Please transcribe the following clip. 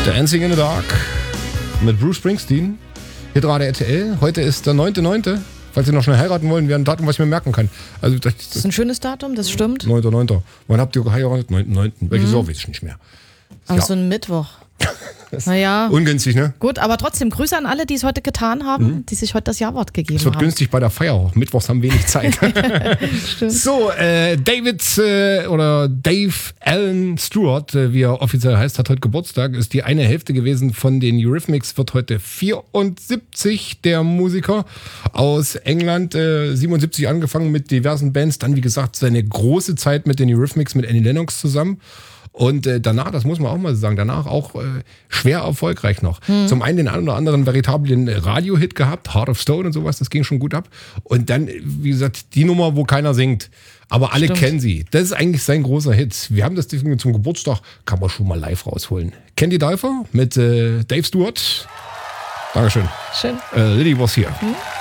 Dancing in the Dark mit Bruce Springsteen. Hier gerade RTL. Heute ist der 9.9. Falls Sie noch schnell heiraten wollen, wäre ein Datum, was ich mir merken kann. Also, das ist ein schönes Datum, das stimmt. 9.9. Wann habt ihr geheiratet? 9.9. Welches Jahr weiß ich nicht mehr. Aber ja. So ein Mittwoch. Naja. Ungünstig, ne? Gut, aber trotzdem Grüße an alle, die es heute getan haben, die sich heute das Jawort gegeben haben. Es wird günstig bei der Feier auch. Mittwochs haben wenig Zeit. So, Dave Allen Stewart, wie er offiziell heißt, hat heute Geburtstag. Ist die eine Hälfte gewesen von den Eurythmics, wird heute 74, der Musiker aus England. 77 angefangen mit diversen Bands. Dann, wie gesagt, seine große Zeit mit den Eurythmics, mit Annie Lennox zusammen. Und danach, das muss man auch mal sagen, danach auch schwer erfolgreich noch. Zum einen den einen oder anderen veritablen Radio-Hit gehabt, Heart of Stone und sowas, das ging schon gut ab. Und dann, wie gesagt, die Nummer, wo keiner singt. Aber alle kennen sie. Das ist eigentlich sein großer Hit. Wir haben das Ding zum Geburtstag, kann man schon mal live rausholen. Candy Dulfer mit Dave Stewart. Dankeschön. Schön. Lily was here.